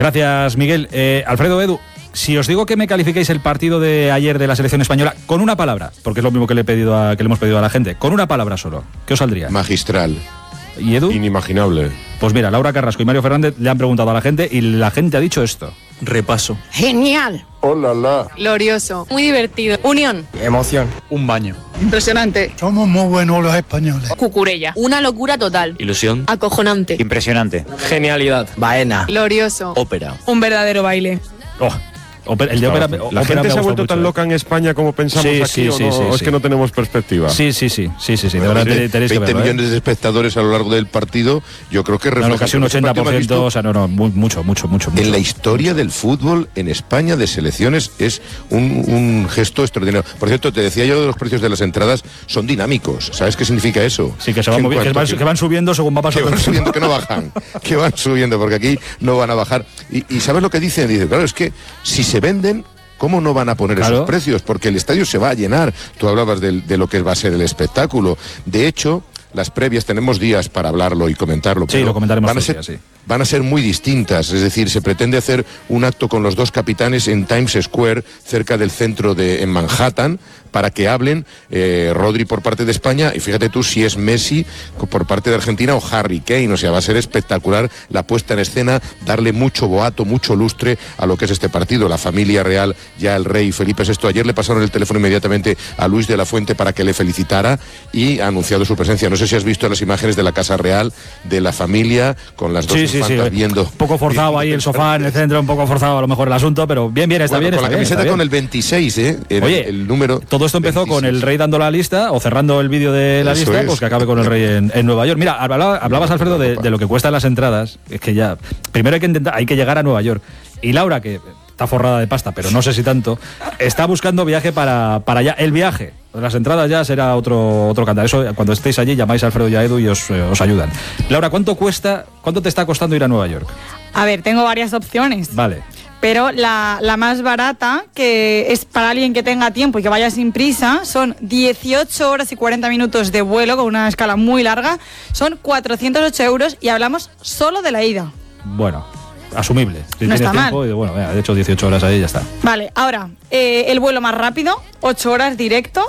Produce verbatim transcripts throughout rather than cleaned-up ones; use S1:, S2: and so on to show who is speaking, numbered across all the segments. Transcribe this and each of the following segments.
S1: Gracias, Miguel. Eh, Alfredo, Edu, si os digo que me califiquéis el partido de ayer de la selección española con una palabra, porque es lo mismo que le, he pedido a, que le hemos pedido a la gente, con una palabra solo, ¿qué os saldría?
S2: Magistral.
S1: ¿Y Edu?
S3: Inimaginable.
S1: Pues mira, Laura Carrasco y Mario Fernández le han preguntado a la gente y la gente ha dicho esto.
S4: Repaso.
S5: Genial.
S3: ¡Hola, la!
S5: Glorioso. Muy divertido. Unión.
S4: Emoción. Un baño.
S5: Impresionante.
S6: Somos muy buenos los españoles.
S5: Cucurella. Una locura total.
S4: Ilusión.
S5: Acojonante.
S4: Impresionante. Genialidad. Baena.
S5: Glorioso.
S4: Ópera.
S5: Un verdadero baile.
S1: Oh. Ópera, el de ópera,
S3: La
S1: ópera
S3: gente
S1: me
S3: se ha
S1: gustó
S3: vuelto
S1: mucho,
S3: tan
S1: ¿eh?
S3: loca en España como pensamos
S1: Sí,
S3: aquí,
S1: sí,
S3: ¿o
S1: sí,
S3: no?
S1: sí,
S3: es
S1: sí.
S3: que no tenemos perspectiva.
S1: Sí, sí, sí, sí, sí, sí. De
S2: Bueno,
S1: verdad
S2: sí,
S1: tenéis que
S2: veinte
S1: verlo, ¿eh?
S2: millones de espectadores a lo largo del partido, yo creo que
S1: No,
S2: refleja
S1: no, casi un
S2: ese
S1: ochenta
S2: partido
S1: por
S2: más
S1: ciento,
S2: visto
S1: o sea, no, no, muy, mucho, mucho, mucho, mucho.
S2: en la historia del fútbol en España de selecciones. Es un, un gesto extraordinario. Por cierto, te decía yo de los precios de las entradas, son dinámicos. ¿Sabes qué significa eso?
S1: Sí, que se van, movi- que van, que van subiendo según va
S2: Que
S1: pasando.
S2: van subiendo, que no bajan, que van subiendo, porque aquí no van a bajar. Y, y ¿sabes lo que dicen? Dicen, claro, es que si se venden, ¿cómo no van a poner
S1: Claro.
S2: esos precios? Porque el estadio se va a llenar. Tú hablabas de, de lo que va a ser el espectáculo. De hecho, las previas, tenemos días para hablarlo y comentarlo.
S1: Sí,
S2: pero
S1: lo comentaremos
S2: van a
S1: estos
S2: ser,
S1: días, sí.
S2: van a ser muy distintas. Es decir, se pretende hacer un acto con los dos capitanes en Times Square, cerca del centro de en Manhattan, para que hablen eh, Rodri por parte de España y fíjate tú si es Messi por parte de Argentina o Harry Kane. O sea, va a ser espectacular la puesta en escena, darle mucho boato, mucho lustre a lo que es este partido. La familia real, ya el rey Felipe sexto, ayer le pasaron el teléfono inmediatamente a Luis de la Fuente para que le felicitara y ha anunciado su presencia. No sé si has visto las imágenes de la Casa Real, de la familia, con las dos
S1: Sí, sí,
S2: infantas
S1: sí.
S2: viendo.
S1: Un poco forzado ahí el sofá en el centro, un poco forzado a lo mejor el asunto, pero bien, bien, está
S2: Bueno,
S1: bien,
S2: con
S1: está
S2: la
S1: bien,
S2: camiseta
S1: está bien.
S2: con el veintiséis, ¿eh? El,
S1: Oye,
S2: el número.
S1: Todo esto empezó con
S2: veintiséis.
S1: el rey dando la lista o cerrando el vídeo de la
S2: Eso
S1: lista,
S2: es.
S1: pues que acabe con el rey en, en Nueva York. Mira, hablaba- hablabas, Alfredo, de, de lo que cuestan las entradas. Es que ya, primero hay que intentar, hay que llegar a Nueva York. Y Laura, que está forrada de pasta, pero no sé si tanto, está buscando viaje para, para allá. El viaje, las entradas ya será otro, otro cantar. Eso, cuando estéis allí, llamáis a Alfredo y a Edu y os, eh, os ayudan. Laura, ¿cuánto cuesta, cuánto te está costando ir a Nueva York?
S7: A ver, tengo varias opciones.
S1: Vale.
S7: Pero la, la más barata, que es para alguien que tenga tiempo y que vaya sin prisa, son dieciocho horas y cuarenta minutos de vuelo con una escala muy larga. Son cuatrocientos ocho euros y hablamos solo de la ida.
S1: Bueno, asumible. Si
S7: No
S1: tienes
S7: está
S1: tiempo,
S7: mal.
S1: y bueno, venga, de hecho dieciocho horas ahí y ya está.
S7: Vale, ahora, eh, el vuelo más rápido, ocho horas directo.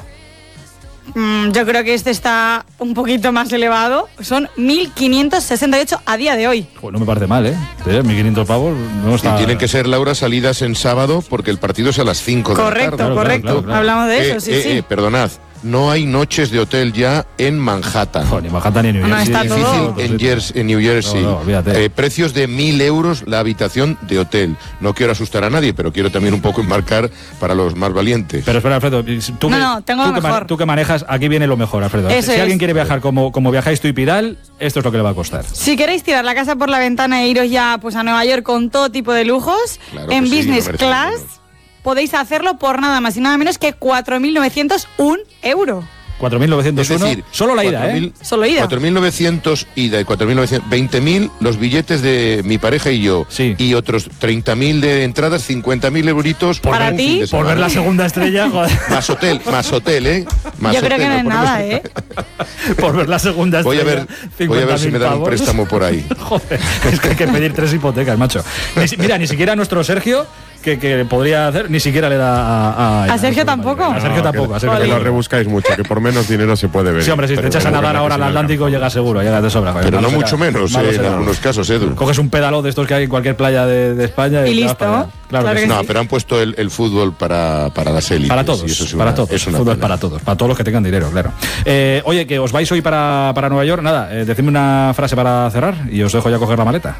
S7: Mm, yo creo que este está un poquito más elevado. Son mil quinientos sesenta y ocho a día de hoy.
S1: Pues no me parece mal, ¿eh? ¿Eh? mil quinientos pavos no está...
S2: Y tienen que ser, Laura, salidas en sábado porque el partido es a las cinco de la
S7: Correcto,
S2: tarde.
S1: Claro,
S7: correcto.
S1: claro, claro.
S7: Hablamos de
S2: Eh,
S7: eso, sí,
S2: eh,
S7: sí.
S2: eh, perdonad, no hay noches de hotel ya en Manhattan.
S1: Jo, ni Manhattan ni New
S7: No,
S1: Jersey.
S7: está
S2: Difícil
S7: todo.
S2: en, Jersey, en New Jersey.
S1: No, no, olvídate.
S2: Eh, precios de mil euros la habitación de hotel. No quiero asustar a nadie, pero quiero también un poco enmarcar para los más valientes.
S1: Pero espera, Alfredo, tú,
S7: No,
S1: que,
S7: no, tengo
S1: tú,
S7: lo
S1: que
S7: mejor.
S1: ma- tú que manejas, aquí viene lo mejor, Alfredo.
S7: Eso
S1: si alguien
S7: es.
S1: quiere viajar como, como viajáis tú y Pidal, esto es lo que le va a costar.
S7: Si queréis tirar la casa por la ventana e iros ya pues a Nueva York con todo tipo de lujos,
S2: Claro
S7: en
S2: que sí,
S7: business
S2: no merece
S7: class
S2: menos.
S7: podéis hacerlo por nada más y nada menos que cuatro mil novecientos uno euros.
S1: cuatro mil novecientos
S2: Es
S1: uno,
S2: decir,
S1: solo la ida,
S2: cuatro mil
S1: ¿eh?
S7: Solo ida.
S2: cuatro mil novecientos ida y cuatro mil novecientos, veinte mil los billetes de mi pareja y yo.
S1: Sí.
S2: Y otros treinta mil de entradas, cincuenta mil euritos.
S7: Para
S2: un
S7: ti,
S2: fin de
S1: Por
S2: semana.
S1: ver la segunda estrella, joder.
S2: Más hotel, más hotel, ¿eh? Más
S7: Yo creo
S2: hotel,
S7: que no es
S2: nos ponemos-
S7: nada, ¿eh?
S1: Por ver la segunda
S2: Voy a
S1: estrella.
S2: ver, voy a ver si me dan un
S1: pavos.
S2: préstamo por ahí.
S1: Joder, es que hay que pedir tres hipotecas, macho. Ni si- mira, ni siquiera nuestro Sergio, que, que podría hacer, ni siquiera le da a...
S7: ¿A Sergio tampoco?
S1: A Sergio
S3: No,
S1: tampoco,
S3: que-
S1: a Sergio
S3: que lo
S1: tampoco.
S3: rebuscáis mucho, que por menos dinero se puede ver.
S1: Sí, hombre, si te echas a nadar ahora al Atlántico, llegas seguro, llegas de sobra. joder.
S2: Pero
S1: Malo
S2: no
S1: será,
S2: mucho menos,
S1: malo
S2: eh, en
S1: será.
S2: algunos casos, Edu.
S1: Coges un pedalo de estos que hay en cualquier playa de, de España y,
S7: Y
S1: te vas
S7: listo.
S1: para allá. Claro,
S7: Claro
S1: que
S7: que
S1: sí.
S2: No, pero han puesto el, el fútbol para, para las élites.
S1: Para
S2: y
S1: todos,
S2: eso es
S1: para
S2: una-
S1: todos.
S2: es
S1: El
S2: una
S1: fútbol es
S2: pena.
S1: para todos, para todos los que tengan dinero, claro. Eh, oye, que os vais hoy para, para Nueva York, nada, eh, decidme una frase para cerrar y os dejo ya coger la maleta.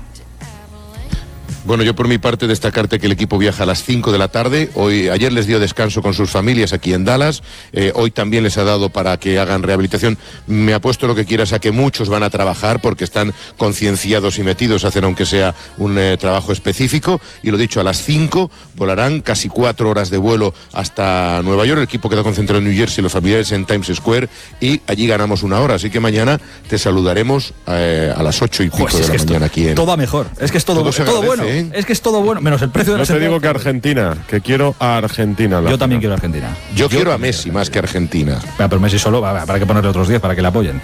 S2: Bueno, yo por mi parte destacarte que el equipo viaja a las cinco de la tarde. Hoy, ayer les dio descanso con sus familias aquí en Dallas. Eh, hoy también les ha dado para que hagan rehabilitación. Me apuesto lo que quieras a que muchos van a trabajar porque están concienciados y metidos a hacer aunque sea un eh, trabajo específico. Y lo dicho, a las cinco volarán casi cuatro horas de vuelo hasta Nueva York. El equipo queda concentrado en New Jersey, los familiares en Times Square y allí ganamos una hora. Así que mañana te saludaremos eh, a las ocho y pico
S1: Pues es
S2: de
S1: que
S2: la
S1: esto-
S2: mañana aquí en...
S1: todo a mejor, es que es todo,
S2: Todo se
S1: todo
S2: agradece,
S1: bueno.
S2: ¿eh?
S1: Es que es todo bueno, menos el precio de
S3: No
S1: las
S3: te digo
S1: entradas.
S3: que Argentina, que quiero a Argentina. en la
S1: Yo también quiero
S3: final.
S1: a Argentina.
S2: Yo, quiero a Messi más que a Argentina.
S1: Ah, pero Messi solo, va, va, para que ponerle otros diez para que le apoyen.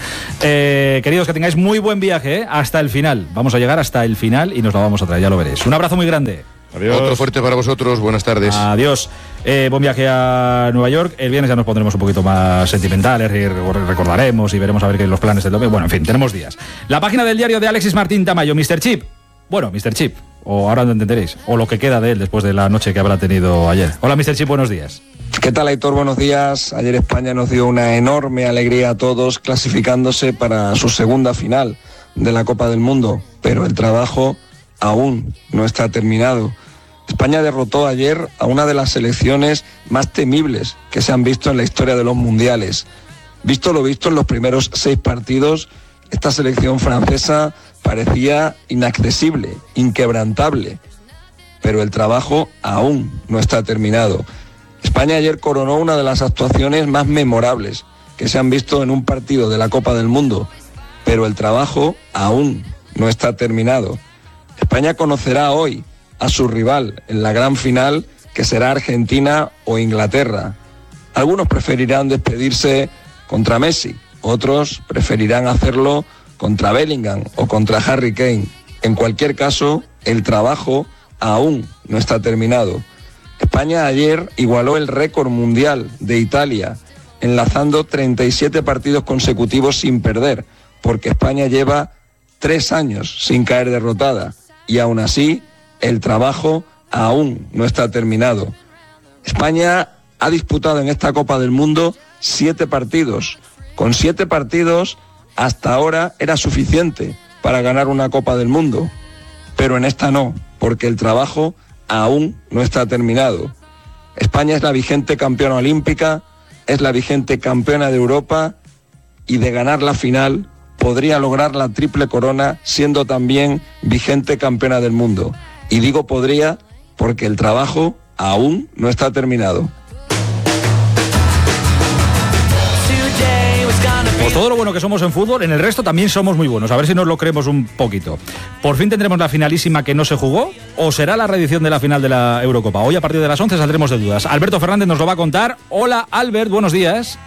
S1: Eh, queridos, que tengáis muy buen viaje, ¿eh? Hasta el final. Vamos a llegar hasta el final y nos lo vamos a traer, ya lo veréis. Un abrazo muy grande.
S3: Adiós.
S2: Otro fuerte para vosotros, buenas tardes.
S1: Adiós. Eh, buen viaje a Nueva York. El viernes ya nos pondremos un poquito más sentimentales y recordaremos y veremos a ver qué los planes del domingo. Bueno, en fin, tenemos días. La página del diario de Alexis Martín Tamayo, mister Chip. Bueno, mister Chip, o ahora no entenderéis, o lo que queda de él después de la noche que habrá tenido ayer. Hola, mister Chip, buenos días.
S8: ¿Qué tal, Aitor? Buenos días. Ayer España nos dio una enorme alegría a todos clasificándose para su segunda final de la Copa del Mundo, pero el trabajo aún no está terminado. España derrotó ayer a una de las selecciones más temibles que se han visto en la historia de los mundiales. Visto lo visto en los primeros seis partidos, esta selección francesa parecía inaccesible, inquebrantable, pero el trabajo aún no está terminado. España ayer coronó una de las actuaciones más memorables que se han visto en un partido de la Copa del Mundo, pero el trabajo aún no está terminado. España conocerá hoy a su rival en la gran final, que será Argentina o Inglaterra. Algunos preferirán despedirse contra Messi, otros preferirán hacerlo contra Bellingham o contra Harry Kane. En cualquier caso, el trabajo aún no está terminado. España ayer igualó el récord mundial de Italia, enlazando treinta y siete partidos consecutivos sin perder, porque España lleva tres años sin caer derrotada, y aún así el trabajo aún no está terminado. España ha disputado en esta Copa del Mundo siete partidos. Con siete partidos hasta ahora era suficiente para ganar una Copa del Mundo, pero en esta no, porque el trabajo aún no está terminado. España es la vigente campeona olímpica, es la vigente campeona de Europa y de ganar la final podría lograr la triple corona siendo también vigente campeona del mundo. Y digo podría porque el trabajo aún no está terminado.
S1: Pues todo lo bueno que somos en fútbol, en el resto también somos muy buenos. A ver si nos lo creemos un poquito. ¿Por fin tendremos la finalísima que no se jugó? ¿O será la reedición de la final de la Eurocopa? Hoy a partir de las once saldremos de dudas. Alberto Fernández nos lo va a contar. Hola, Albert, buenos días.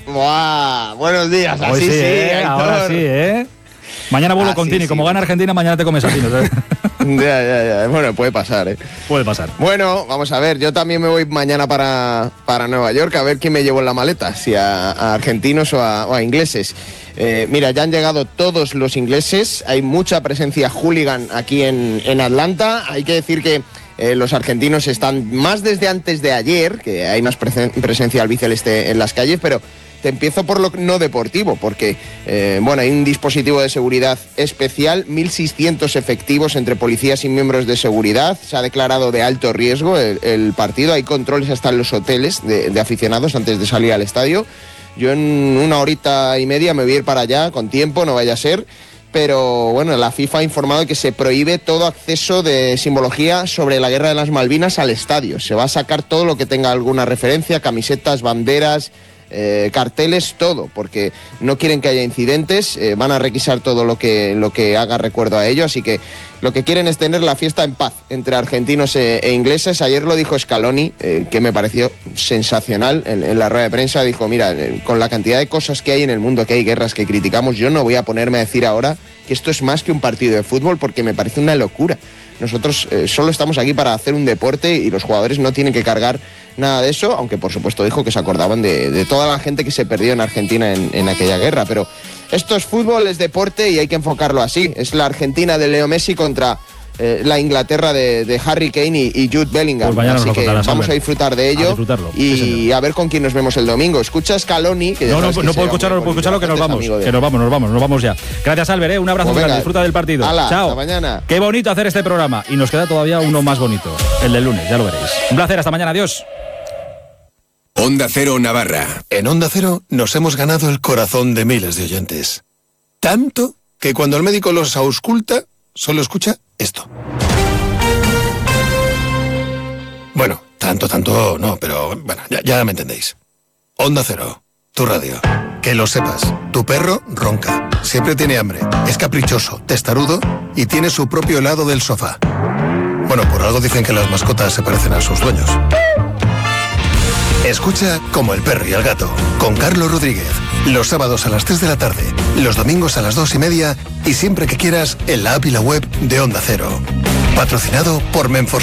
S9: Buah, buenos días, así
S1: Hoy sí,
S9: sí,
S1: ¿eh?
S9: Aitor.
S1: Ahora sí, ¿eh? Mañana vuelo
S9: Así
S1: con Tini.
S9: sí.
S1: Como gana Argentina, mañana te comes a Tini. ¿Sabes?
S9: Ya, ya, ya. Bueno, puede pasar, ¿eh?
S1: Puede pasar.
S9: Bueno, vamos a ver, yo también me voy mañana para, para Nueva York a ver quién me llevo en la maleta, si a, a argentinos o a, o a ingleses. Eh, mira, ya han llegado todos los ingleses, hay mucha presencia hooligan aquí en, en Atlanta. Hay que decir que eh, los argentinos están más desde antes de ayer, que hay más presen- presencia albiceleste en las calles, pero te empiezo por lo no deportivo, porque eh, bueno, hay un dispositivo de seguridad especial, mil seiscientos efectivos entre policías y miembros de seguridad. Se ha declarado de alto riesgo el, el partido. Hay controles hasta en los hoteles de, de aficionados antes de salir al estadio. Yo en una horita y media me voy a ir para allá con tiempo, no vaya a ser. Pero bueno, la FIFA ha informado que se prohíbe todo acceso de simbología sobre la guerra de las Malvinas al estadio. Se va a sacar todo lo que tenga alguna referencia, camisetas, banderas, Eh, carteles, todo, porque no quieren que haya incidentes, eh, van a requisar todo lo que, lo que haga recuerdo a ello, así que lo que quieren es tener la fiesta en paz entre argentinos e, e ingleses. Ayer lo dijo Scaloni, eh, que me pareció sensacional en, en la rueda de prensa. Dijo, mira, eh, con la cantidad de cosas que hay en el mundo, que hay guerras que criticamos, yo no voy a ponerme a decir ahora que esto es más que un partido de fútbol, porque me parece una locura. Nosotros eh, solo estamos aquí para hacer un deporte y los jugadores no tienen que cargar nada de eso, aunque por supuesto dijo que se acordaban de, de toda la gente que se perdió en Argentina en, en aquella guerra. Pero esto es fútbol, es deporte y hay que enfocarlo así. Es la Argentina de Leo Messi contra eh, la Inglaterra de, de Harry Kane y, y Jude Bellingham.
S1: Pues mañana
S8: así
S1: nos lo
S8: que
S1: contarás,
S8: vamos
S1: Albert.
S8: a disfrutar de ello
S1: A disfrutarlo,
S8: y
S1: sí,
S8: a ver con quién nos vemos el domingo. Escucha Scaloni, que ya
S1: No, no,
S8: sabes que
S1: no
S8: se
S1: puedo
S8: va
S1: escucharlo, no
S8: muy
S1: puedo escucharlo, que nos
S8: bonito,
S1: vamos.
S8: amigo de-
S1: Que nos vamos, nos vamos, nos vamos ya. Gracias, Albert, ¿eh? Un abrazo
S8: Pues
S1: muy grande.
S8: venga.
S1: Disfruta del partido.
S8: Hala,
S1: Chao.
S8: hasta mañana.
S1: Qué bonito hacer este programa. Y nos queda todavía uno más bonito. El del lunes, ya lo veréis. Un placer, hasta mañana. Adiós.
S10: Onda Cero Navarra. En Onda Cero nos hemos ganado el corazón de miles de oyentes. Tanto que cuando el médico los ausculta, solo escucha esto. Bueno, tanto, tanto no, pero bueno, ya, ya me entendéis. Onda Cero, tu radio. Que lo sepas, tu perro ronca, siempre tiene hambre, es caprichoso, testarudo y tiene su propio helado del sofá. Bueno, por algo dicen que las mascotas se parecen a sus dueños. Escucha Como el perro y el gato, con Carlos Rodríguez. Los sábados a las tres de la tarde, los domingos a las dos y media y siempre que quieras en la app y la web de Onda Cero. Patrocinado por Menforsan.